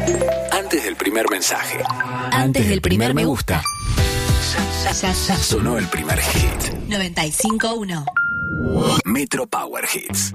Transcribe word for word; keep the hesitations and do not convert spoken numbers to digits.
Antes del primer mensaje. Antes del primer me gusta. Ya, ya, ya sonó el primer hit. noventa y cinco punto uno. Metro Power Hits.